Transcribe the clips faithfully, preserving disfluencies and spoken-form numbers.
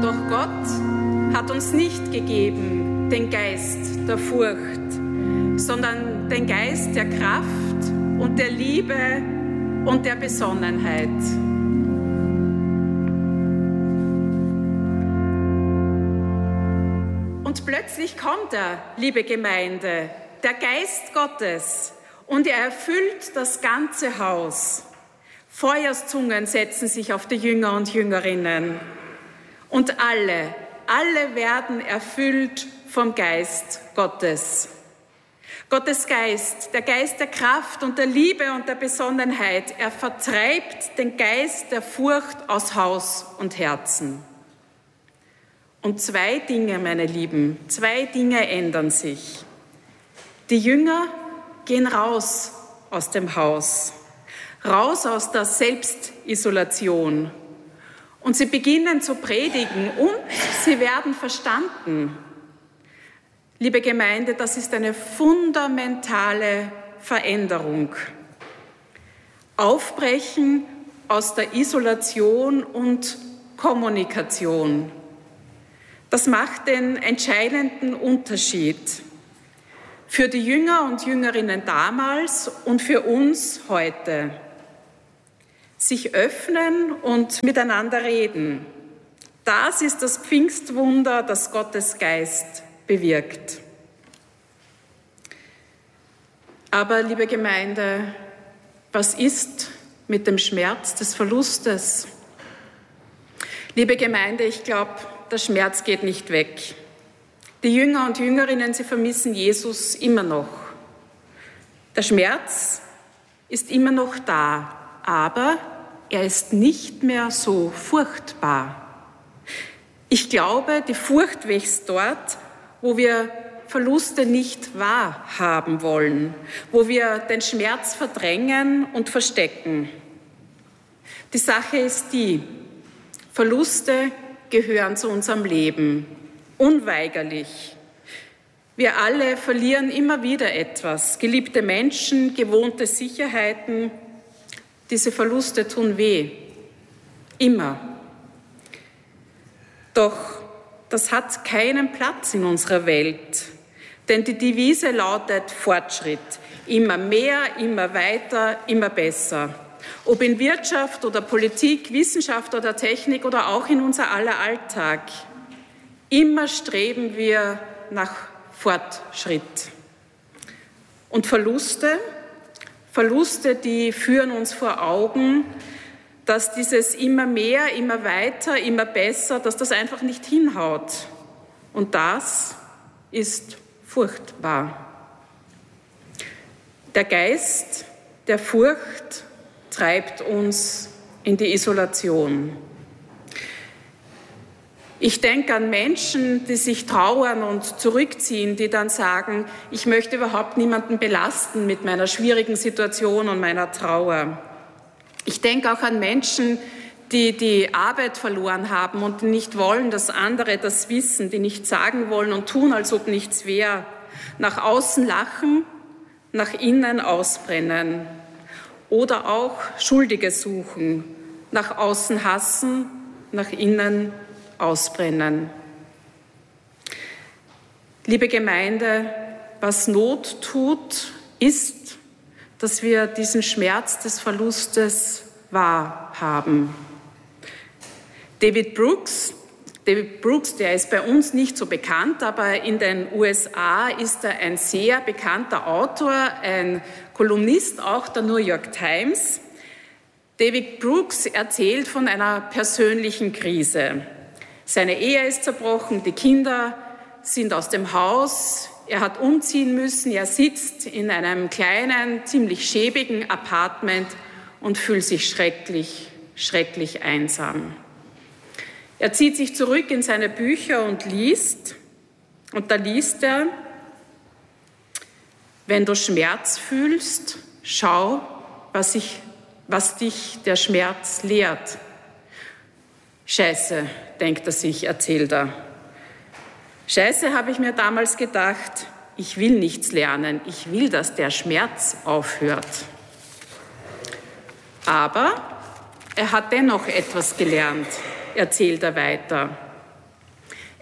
Doch Gott hat uns nicht gegeben den Geist der Furcht, sondern den Geist der Kraft und der Liebe und der Besonnenheit. Und plötzlich kommt er, liebe Gemeinde, der Geist Gottes, und er erfüllt das ganze Haus. Feuerzungen setzen sich auf die Jünger und Jüngerinnen. Und alle, alle werden erfüllt vom Geist Gottes. Gottes Geist, der Geist der Kraft und der Liebe und der Besonnenheit, er vertreibt den Geist der Furcht aus Haus und Herzen. Und zwei Dinge, meine Lieben, zwei Dinge ändern sich. Die Jünger gehen raus aus dem Haus, raus aus der Selbstisolation. Und sie beginnen zu predigen und sie werden verstanden. Liebe Gemeinde, das ist eine fundamentale Veränderung. Aufbrechen aus der Isolation und Kommunikation. Das macht den entscheidenden Unterschied für die Jünger und Jüngerinnen damals und für uns heute. Sich öffnen und miteinander reden. Das ist das Pfingstwunder, das Gottes Geist bewirkt. Aber, liebe Gemeinde, was ist mit dem Schmerz des Verlustes? Liebe Gemeinde, ich glaube, der Schmerz geht nicht weg. Die Jünger und Jüngerinnen, sie vermissen Jesus immer noch. Der Schmerz ist immer noch da, aber er ist nicht mehr so furchtbar. Ich glaube, die Furcht wächst dort, wo wir Verluste nicht wahrhaben wollen, wo wir den Schmerz verdrängen und verstecken. Die Sache ist die, Verluste gehören zu unserem Leben, unweigerlich. Wir alle verlieren immer wieder etwas, geliebte Menschen, gewohnte Sicherheiten. Diese Verluste tun weh, immer. Doch das hat keinen Platz in unserer Welt, denn die Devise lautet Fortschritt. Immer mehr, immer weiter, immer besser. Ob in Wirtschaft oder Politik, Wissenschaft oder Technik oder auch in unser aller Alltag. Immer streben wir nach Fortschritt. Und Verluste, Verluste, die führen uns vor Augen, dass dieses immer mehr, immer weiter, immer besser, dass das einfach nicht hinhaut. Und das ist furchtbar. Der Geist der Furcht treibt uns in die Isolation. Ich denke an Menschen, die sich trauern und zurückziehen, die dann sagen, ich möchte überhaupt niemanden belasten mit meiner schwierigen Situation und meiner Trauer. Ich denke auch an Menschen, die die Arbeit verloren haben und nicht wollen, dass andere das wissen, die nicht sagen wollen und tun, als ob nichts wäre. Nach außen lachen, nach innen ausbrennen. Oder auch Schuldige suchen, nach außen hassen, nach innen ausbrennen. Liebe Gemeinde, was Not tut, ist, dass wir diesen Schmerz des Verlustes wahrhaben. David Brooks, David Brooks, der ist bei uns nicht so bekannt, aber in den U S A ist er ein sehr bekannter Autor, ein Kolumnist auch der New York Times. David Brooks erzählt von einer persönlichen Krise. Seine Ehe ist zerbrochen, die Kinder sind aus dem Haus, er hat umziehen müssen, er sitzt in einem kleinen, ziemlich schäbigen Apartment und fühlt sich schrecklich, schrecklich einsam. Er zieht sich zurück in seine Bücher und liest, und da liest er: Wenn du Schmerz fühlst, schau, was, ich, was dich der Schmerz lehrt. Scheiße, denkt er sich, erzählt er. Scheiße, habe ich mir damals gedacht, ich will nichts lernen, ich will, dass der Schmerz aufhört. Aber er hat dennoch etwas gelernt, erzählt er weiter.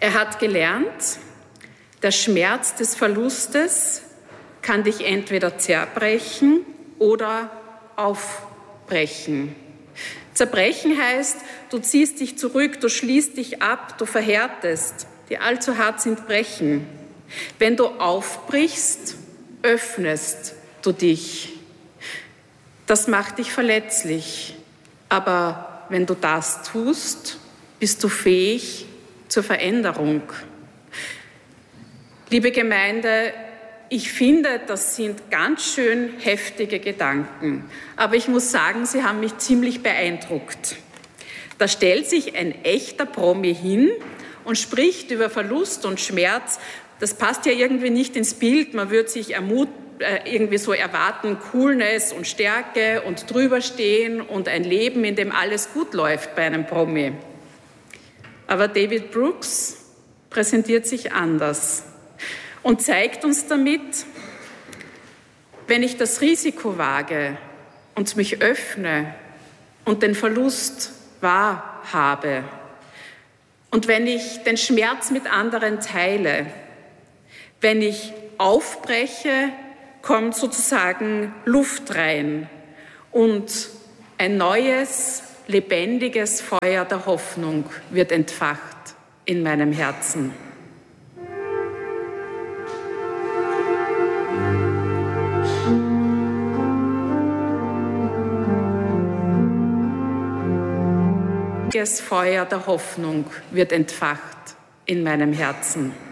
Er hat gelernt, der Schmerz des Verlustes kann dich entweder zerbrechen oder aufbrechen. Zerbrechen heißt, du ziehst dich zurück, du schließt dich ab, du verhärtest. Die allzu hart sind Brechen. Wenn du aufbrichst, öffnest du dich. Das macht dich verletzlich. Aber wenn du das tust, bist du fähig zur Veränderung. Liebe Gemeinde, ich finde, das sind ganz schön heftige Gedanken. Aber ich muss sagen, sie haben mich ziemlich beeindruckt. Da stellt sich ein echter Promi hin und spricht über Verlust und Schmerz. Das passt ja irgendwie nicht ins Bild. Man würde sich ermut- äh, irgendwie so erwarten, Coolness und Stärke und drüberstehen und ein Leben, in dem alles gut läuft bei einem Promi. Aber David Brooks präsentiert sich anders und zeigt uns damit, wenn ich das Risiko wage und mich öffne und den Verlust wahrhabe und wenn ich den Schmerz mit anderen teile, wenn ich aufbreche, kommt sozusagen Luft rein und ein neues, lebendiges Feuer der Hoffnung wird entfacht in meinem Herzen. Das Feuer der Hoffnung wird entfacht in meinem Herzen.